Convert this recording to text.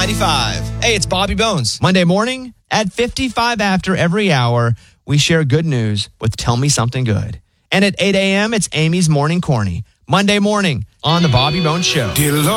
95. Hey, it's Bobby Bones. Monday morning at 55 after every hour, we share good news with Tell Me Something Good. And at 8 a.m., it's Amy's Morning Corny. Monday morning on The Bobby Bones Show.